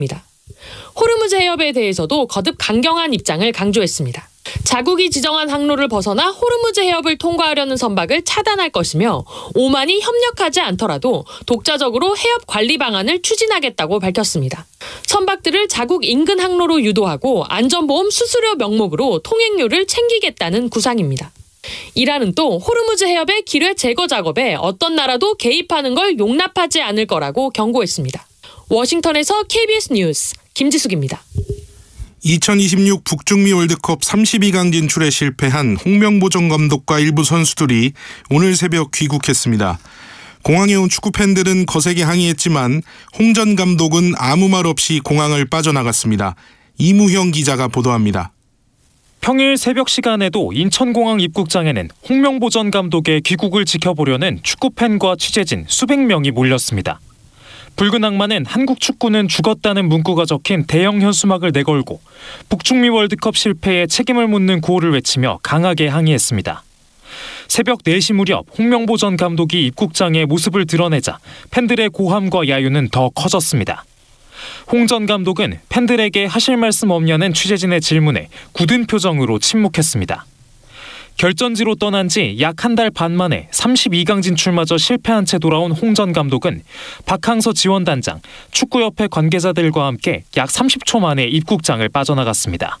호르무즈 해협에 대해서도 거듭 강경한 입장을 강조했습니다. 자국이 지정한 항로를 벗어나 호르무즈 해협을 통과하려는 선박을 차단할 것이며 오만이 협력하지 않더라도 독자적으로 해협 관리 방안을 추진하겠다고 밝혔습니다. 선박들을 자국 인근 항로로 유도하고 안전보험 수수료 명목으로 통행료를 챙기겠다는 구상입니다. 이란은 또 호르무즈 해협의 기뢰 제거 작업에 어떤 나라도 개입하는 걸 용납하지 않을 거라고 경고했습니다. 워싱턴에서 KBS 뉴스 김지숙입니다. 2026 북중미 월드컵 32강 진출에 실패한 홍명보 전 감독과 일부 선수들이 오늘 새벽 귀국했습니다. 공항에 온 축구 팬들은 거세게 항의했지만 홍 전 감독은 아무 말 없이 공항을 빠져나갔습니다. 이무형 기자가 보도합니다. 평일 새벽 시간에도 인천공항 입국장에는 홍명보 전 감독의 귀국을 지켜보려는 축구팬과 취재진 수백 명이 몰렸습니다. 붉은 악마는 한국 축구는 죽었다는 문구가 적힌 대형 현수막을 내걸고 북중미 월드컵 실패에 책임을 묻는 구호를 외치며 강하게 항의했습니다. 새벽 4시 무렵 홍명보 전 감독이 입국장에 모습을 드러내자 팬들의 고함과 야유는 더 커졌습니다. 홍 전 감독은 팬들에게 하실 말씀 없냐는 취재진의 질문에 굳은 표정으로 침묵했습니다. 결전지로 떠난 지 약 한 달 반 만에 32강 진출마저 실패한 채 돌아온 홍 전 감독은 박항서 지원단장, 축구협회 관계자들과 함께 약 30초 만에 입국장을 빠져나갔습니다.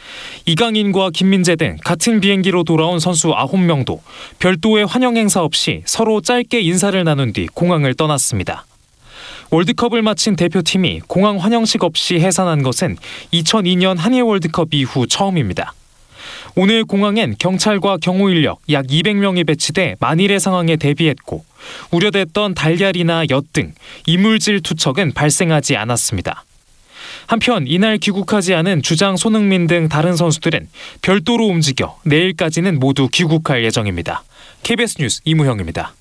이강인과 김민재 등 같은 비행기로 돌아온 선수 9명도 별도의 환영 행사 없이 서로 짧게 인사를 나눈 뒤 공항을 떠났습니다. 월드컵을 마친 대표팀이 공항 환영식 없이 해산한 것은 2002년 한일 월드컵 이후 처음입니다. 오늘 공항엔 경찰과 경호 인력 약 200명이 배치돼 만일의 상황에 대비했고 우려됐던 달걀이나 엿 등 이물질 투척은 발생하지 않았습니다. 한편 이날 귀국하지 않은 주장 손흥민 등 다른 선수들은 별도로 움직여 내일까지는 모두 귀국할 예정입니다. KBS 뉴스 이무형입니다.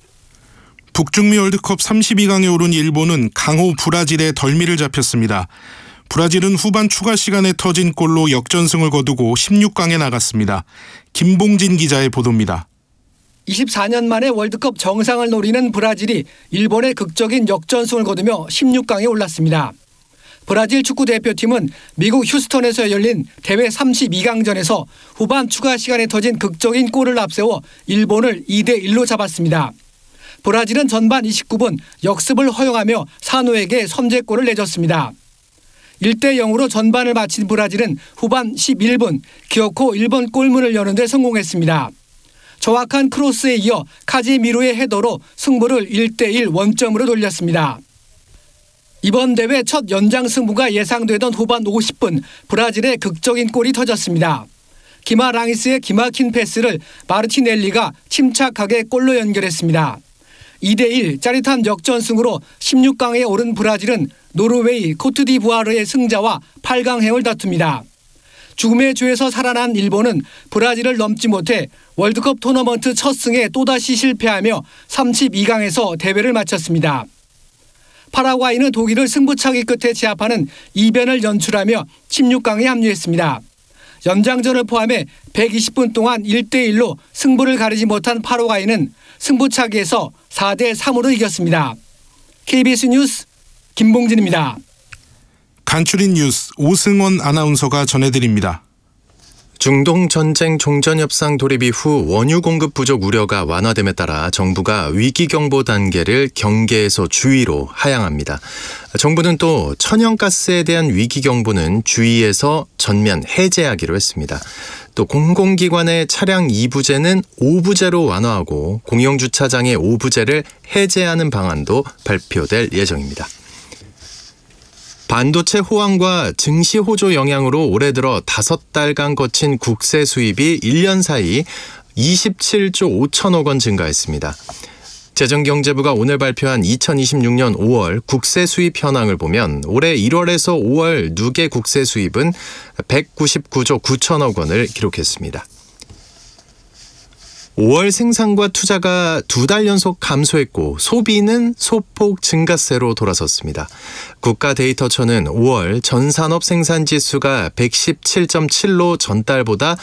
북중미 월드컵 32강에 오른 일본은 강호 브라질에 덜미를 잡혔습니다. 브라질은 후반 추가 시간에 터진 골로 역전승을 거두고 16강에 나갔습니다. 김봉진 기자의 보도입니다. 24년 만에 월드컵 정상을 노리는 브라질이 일본의 극적인 역전승을 거두며 16강에 올랐습니다. 브라질 축구 대표팀은 미국 휴스턴에서 열린 대회 32강전에서 후반 추가 시간에 터진 극적인 골을 앞세워 일본을 2대1로 잡았습니다. 브라질은 전반 29분 역습을 허용하며 산호에게 선제골을 내줬습니다. 1대0으로 전반을 마친 브라질은 후반 11분 기어코 일본 골문을 여는 데 성공했습니다. 정확한 크로스에 이어 카지미루의 헤더로 승부를 1대1 원점으로 돌렸습니다. 이번 대회 첫 연장 승부가 예상되던 후반 50분 브라질의 극적인 골이 터졌습니다. 기마랑이스의 기막힌 패스를 마르티넬리가 침착하게 골로 연결했습니다. 2대1 짜릿한 역전승으로 16강에 오른 브라질은 노르웨이, 코트디부아르의 승자와 8강행을 다툽니다. 죽음의 조에서 살아난 일본은 브라질을 넘지 못해 월드컵 토너먼트 첫 승에 또다시 실패하며 32강에서 대회를 마쳤습니다. 파라과이는 독일을 승부차기 끝에 제압하는 이변을 연출하며 16강에 합류했습니다. 연장전을 포함해 120분 동안 1대1로 승부를 가리지 못한 파라과이는 승부차기에서 4대3으로 이겼습니다. KBS 뉴스 김봉진입니다. 간추린 뉴스 오승원 아나운서가 전해드립니다. 중동 전쟁 종전 협상 돌입 이후 원유 공급 부족 우려가 완화됨에 따라 정부가 위기경보 단계를 경계에서 주의로 하향합니다. 정부는 또 천연가스에 대한 위기경보는 주의에서 전면 해제하기로 했습니다. 또 공공기관의 차량 2부제는 5부제로 완화하고 공영주차장의 5부제를 해제하는 방안도 발표될 예정입니다. 반도체 호황과 증시 호조 영향으로 올해 들어 5달간 거친 국세 수입이 1년 사이 27조 5천억 원 증가했습니다. 재정경제부가 오늘 발표한 2026년 5월 국세 수입 현황을 보면 올해 1월에서 5월 누계 국세 수입은 199조 9천억 원을 기록했습니다. 5월 생산과 투자가 2달 연속 감소했고 소비는 소폭 증가세로 돌아섰습니다. 국가데이터처는 5월 전산업 생산지수가 117.7로 전달보다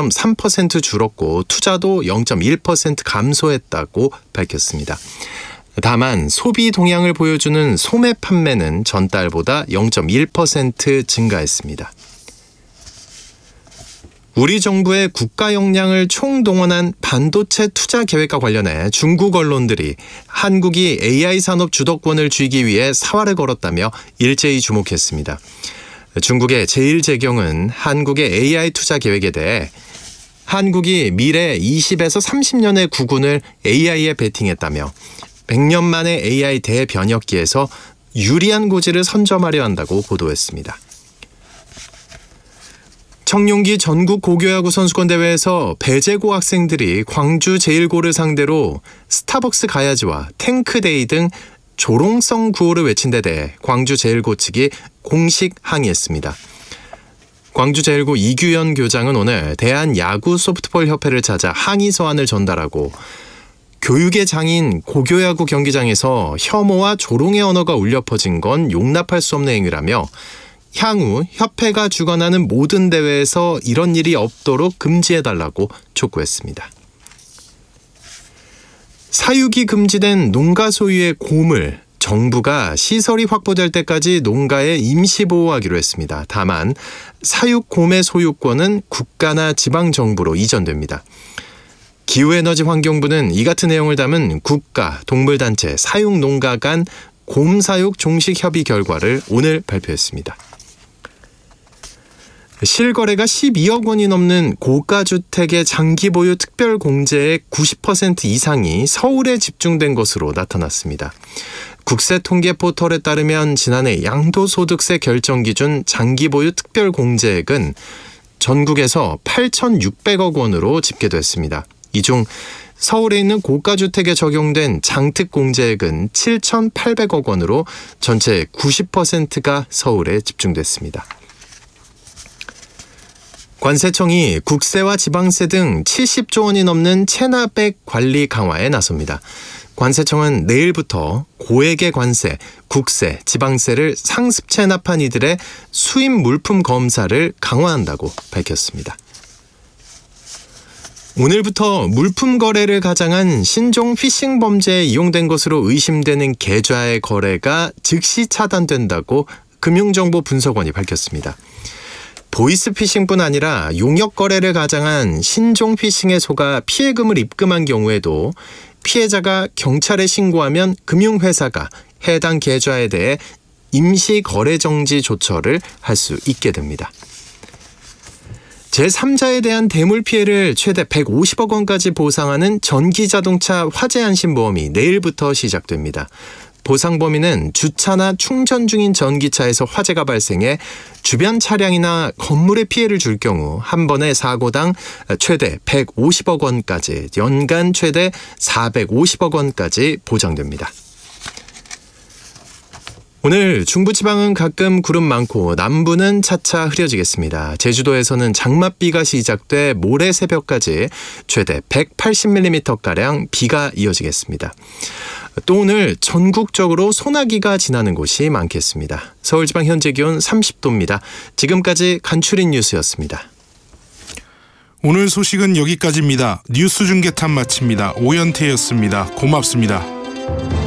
0.3% 줄었고 투자도 0.1% 감소했다고 밝혔습니다. 다만 소비 동향을 보여주는 소매 판매는 전달보다 0.1% 증가했습니다. 우리 정부의 국가 역량을 총동원한 반도체 투자 계획과 관련해 중국 언론들이 한국이 AI 산업 주도권을 쥐기 위해 사활을 걸었다며 일제히 주목했습니다. 중국의 제1재경은 한국의 AI 투자 계획에 대해 한국이 미래 20에서 30년의 국운을 AI에 베팅했다며 100년 만에 AI 대변혁기에서 유리한 고지를 선점하려 한다고 보도했습니다. 청룡기 전국 고교야구 선수권 대회에서 배제고 학생들이 광주 제1고를 상대로 스타벅스 가야지와 탱크데이 등 조롱성 구호를 외친 데 대해 광주 제1고 측이 공식 항의했습니다. 광주 제1고 이규현 교장은 오늘 대한야구소프트볼협회를 찾아 항의 서한을 전달하고 교육의 장인 고교야구 경기장에서 혐오와 조롱의 언어가 울려 퍼진 건 용납할 수 없는 행위라며 향후 협회가 주관하는 모든 대회에서 이런 일이 없도록 금지해달라고 촉구했습니다. 사육이 금지된 농가 소유의 고물, 정부가 시설이 확보될 때까지 농가에 임시보호하기로 했습니다. 다만 사육곰의 소유권은 국가나 지방정부로 이전됩니다. 기후에너지환경부는 이 같은 내용을 담은 국가, 동물단체, 사육농가 간 곰사육 종식협의 결과를 오늘 발표했습니다. 실거래가 12억 원이 넘는 고가주택의 장기보유 특별공제액 90% 이상이 서울에 집중된 것으로 나타났습니다. 국세통계 포털에 따르면 지난해 양도소득세 결정기준 장기보유 특별공제액은 전국에서 8,600억 원으로 집계됐습니다. 이 중 서울에 있는 고가주택에 적용된 장특공제액은 7,800억 원으로 전체 90%가 서울에 집중됐습니다. 관세청이 국세와 지방세 등 70조 원이 넘는 체납액 관리 강화에 나섭니다. 관세청은 내일부터 고액의 관세, 국세, 지방세를 상습 체납한 이들의 수입 물품 검사를 강화한다고 밝혔습니다. 오늘부터 물품 거래를 가장한 신종 피싱 범죄에 이용된 것으로 의심되는 계좌의 거래가 즉시 차단된다고 금융정보분석원이 밝혔습니다. 보이스피싱뿐 아니라 용역 거래를 가장한 신종 피싱에 속아 피해금을 입금한 경우에도 피해자가 경찰에 신고하면 금융회사가 해당 계좌에 대해 임시 거래 정지 조처를 할 수 있게 됩니다. 제3자에 대한 대물 피해를 최대 150억 원까지 보상하는 전기자동차 화재안심보험이 내일부터 시작됩니다. 보상 범위는 주차나 충전 중인 전기차에서 화재가 발생해 주변 차량이나 건물에 피해를 줄 경우 한 번의 사고당 최대 150억 원까지, 연간 최대 450억 원까지 보장됩니다. 오늘 중부지방은 가끔 구름 많고 남부는 차차 흐려지겠습니다. 제주도에서는 장맛비가 시작돼 모레 새벽까지 최대 180mm가량 비가 이어지겠습니다. 또 오늘 전국적으로 소나기가 지나는 곳이 많겠습니다. 서울지방 현재 기온 30도입니다. 지금까지 간추린 뉴스였습니다. 오늘 소식은 여기까지입니다. 뉴스 중계탑 마칩니다. 오연태였습니다. 고맙습니다.